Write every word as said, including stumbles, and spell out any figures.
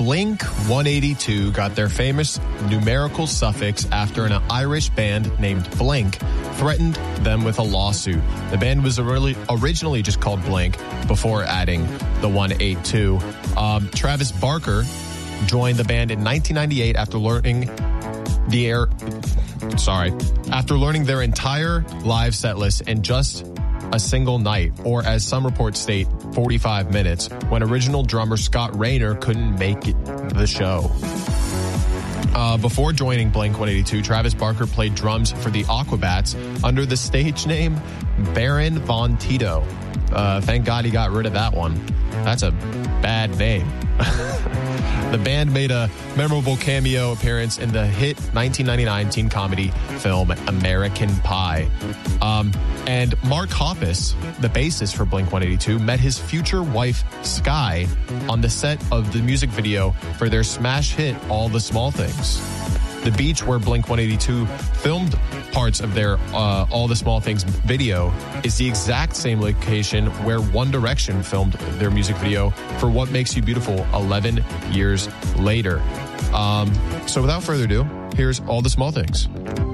Blink one eighty-two got their famous numerical suffix after an Irish band named Blink threatened them with a lawsuit. The band was originally just called Blink before adding the one eighty-two. Um, Travis Barker joined the band in nineteen ninety-eight after learning the air. Sorry, after learning their entire live set list in just a single night, or as some reports state, forty-five minutes, when original drummer Scott Rayner couldn't make it, the show. Uh, before joining Blink one eighty-two, Travis Barker played drums for the Aquabats under the stage name Baron Von Tito. Uh, thank God he got rid of that one. That's a bad name. The band made a memorable cameo appearance in the hit nineteen ninety-nine teen comedy film American Pie. Um, and Mark Hoppus, the bassist for Blink one eighty-two, met his future wife, Sky, on the set of the music video for their smash hit All the Small Things. The beach where Blink one eighty-two filmed parts of their uh, All the Small Things video is the exact same location where One Direction filmed their music video for What Makes You Beautiful eleven years later. Um, so without further ado, here's All the Small Things.